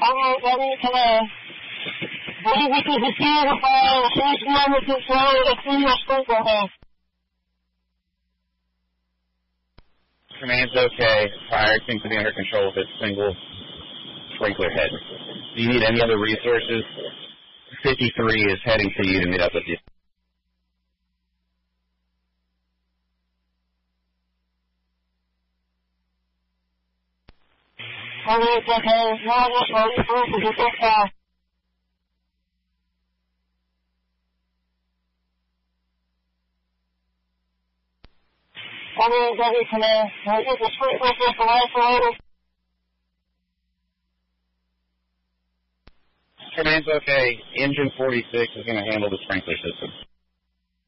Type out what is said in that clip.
Command's okay. Fire seems to be under control with a single sprinkler head. Do you need any other resources? 53 is heading to you to meet up with you. Command's okay. Engine 46 is going to handle the sprinkler system.